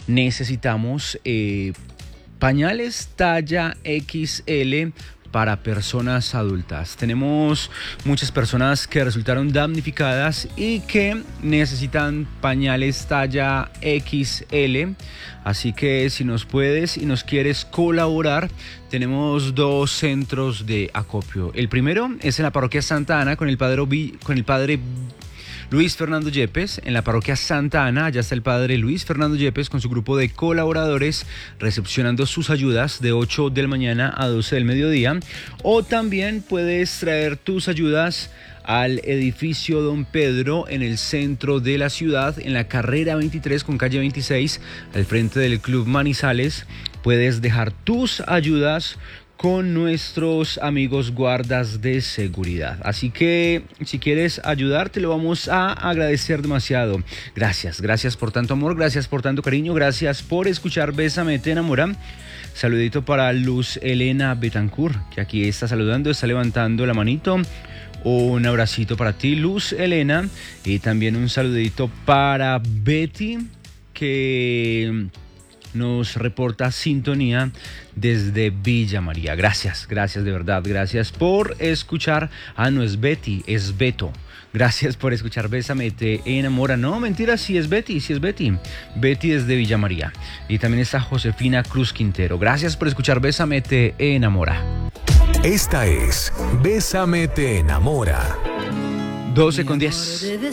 necesitamos pañales talla XL para personas adultas. Tenemos muchas personas que resultaron damnificadas y que necesitan pañales talla XL. Así que si nos puedes y nos quieres colaborar, tenemos 2 centros de acopio. El primero es en la parroquia Santa Ana con el padre Luis Fernando Yepes. En la parroquia Santa Ana, allá está el padre Luis Fernando Yepes con su grupo de colaboradores recepcionando sus ayudas de 8 de la mañana a 12 del mediodía. O también puedes traer tus ayudas al edificio Don Pedro en el centro de la ciudad, en la carrera 23 con calle 26, al frente del Club Manizales. Puedes dejar tus ayudas con nuestros amigos guardas de seguridad. Así que si quieres ayudar, te lo vamos a agradecer demasiado. Gracias por tanto amor, gracias por tanto cariño, gracias por escuchar Bésame Te Enamora. Saludito para Luz Elena Betancourt, que aquí está saludando, está levantando la manito. Un abracito para ti, Luz Elena, y también un saludito para Betty, que nos reporta sintonía desde Villa María. Gracias de verdad, gracias por escuchar. No es Betty, es Beto. Gracias por escuchar Bésame Te Enamora. No, mentira, sí es Betty. Betty desde Villa María. Y también está Josefina Cruz Quintero. Gracias por escuchar Bésame Te Enamora. Esta es Bésame Te Enamora. 12:10.